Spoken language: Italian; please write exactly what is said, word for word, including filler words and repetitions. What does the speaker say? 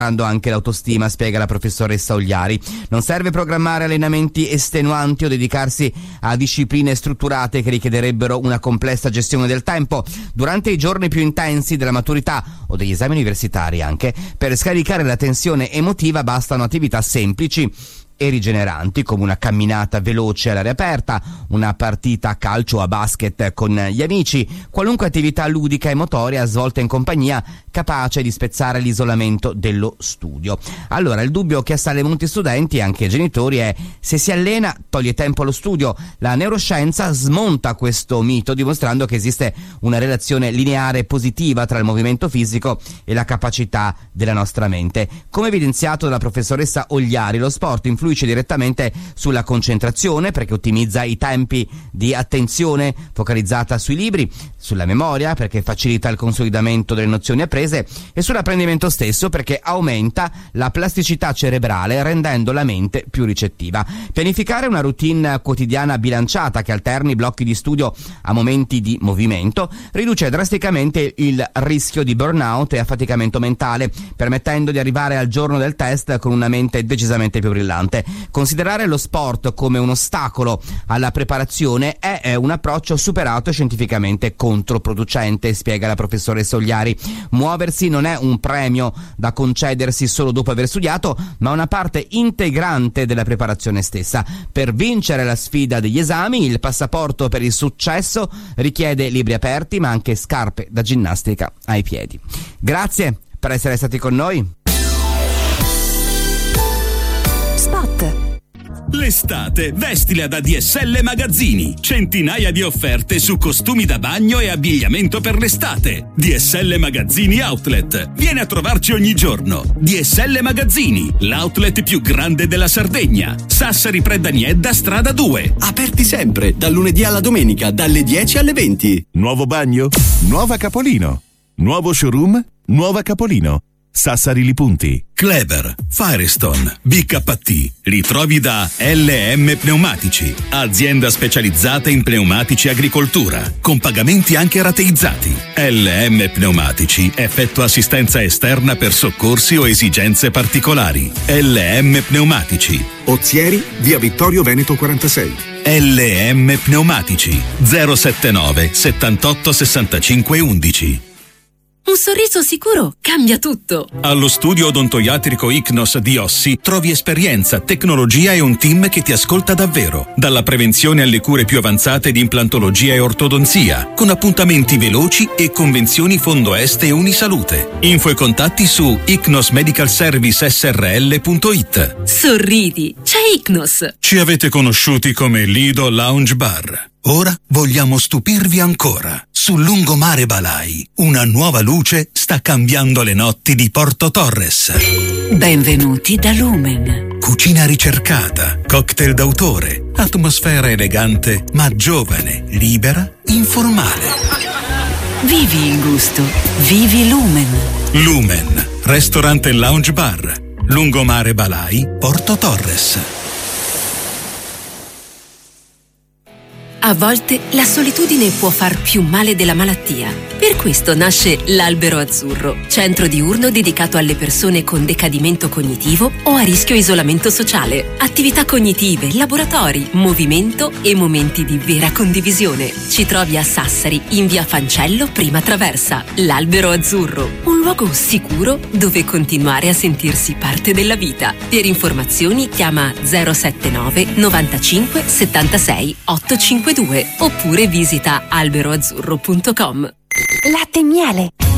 anche l'autostima, spiega la professoressa Ogliari. Non serve programmare allenamenti estenuanti o dedicarsi a discipline strutturate che richiederebbero una complessa gestione del tempo. Durante i giorni più intensi della maturità o degli esami universitari anche, per scaricare la tensione emotiva bastano attività semplici e rigeneranti, come una camminata veloce all'aria aperta, una partita a calcio o a basket con gli amici, qualunque attività ludica e motoria svolta in compagnia capace di spezzare l'isolamento dello studio. Allora, il dubbio che assale molti studenti e anche genitori è: se si allena toglie tempo allo studio? La neuroscienza smonta questo mito, dimostrando che esiste una relazione lineare positiva tra il movimento fisico e la capacità della nostra mente. Come evidenziato dalla professoressa Ogliari, lo sport influisce direttamente sulla concentrazione perché ottimizza i tempi di attenzione focalizzata sui libri, sulla memoria perché facilita il consolidamento delle nozioni apprese e sull'apprendimento stesso perché aumenta la plasticità cerebrale rendendo la mente più ricettiva. Pianificare una routine quotidiana bilanciata che alterni blocchi di studio a momenti di movimento riduce drasticamente il rischio di burnout e affaticamento mentale, permettendo di arrivare al giorno del test con una mente decisamente più brillante. Considerare lo sport come un ostacolo alla preparazione è un approccio superato e scientificamente controproducente, spiega la professoressa Ogliari. Muoversi non è un premio da concedersi solo dopo aver studiato, ma una parte integrante della preparazione stessa. Per vincere la sfida degli esami, il passaporto per il successo richiede libri aperti, ma anche scarpe da ginnastica ai piedi. Grazie per essere stati con noi. L'estate vestila da D S L Magazzini. Centinaia di offerte su costumi da bagno e abbigliamento per l'estate. D S L Magazzini Outlet. Vieni a trovarci ogni giorno. D S L Magazzini, l'outlet più grande della Sardegna. Sassari Predaniedda, strada due. Aperti sempre, dal lunedì alla domenica, dalle dieci alle venti. Nuovo bagno? Nuova Capolino. Nuovo showroom? Nuova Capolino. Sassari Li Punti. Kleber, Firestone, B K T, li trovi da L M Pneumatici, azienda specializzata in pneumatici agricoltura, con pagamenti anche rateizzati. L M Pneumatici effettua assistenza esterna per soccorsi o esigenze particolari. L M Pneumatici. Ozieri, via Vittorio Veneto quarantasei. L M Pneumatici, zero settantanove settantotto sessantacinque undici. Un sorriso sicuro cambia tutto. Allo studio odontoiatrico Icnos di Ossi trovi esperienza, tecnologia e un team che ti ascolta davvero. Dalla prevenzione alle cure più avanzate di implantologia e ortodonzia, con appuntamenti veloci e convenzioni Fondo Est e Unisalute. Info e contatti su icnos medical service s r l punto i t. Sorridi, c'è Icnos. Ci avete conosciuti come Lido Lounge Bar. Ora vogliamo stupirvi ancora. Sul lungomare Balai, una nuova luce sta cambiando le notti di Porto Torres. Benvenuti da Lumen. Cucina ricercata, cocktail d'autore, atmosfera elegante ma giovane, libera, informale. Vivi il gusto, vivi Lumen. Lumen, ristorante e lounge bar. Lungomare Balai, Porto Torres. A volte la solitudine può far più male della malattia. Per questo nasce l'Albero Azzurro, centro diurno dedicato alle persone con decadimento cognitivo o a rischio isolamento sociale. Attività cognitive, laboratori, movimento e momenti di vera condivisione. Ci trovi a Sassari, in via Fancello, prima traversa. L'Albero Azzurro, un luogo sicuro dove continuare a sentirsi parte della vita. Per informazioni chiama zero settantanove novantacinque settantasei ottocentocinquantadue oppure visita albero azzurro punto com. Latte e miele.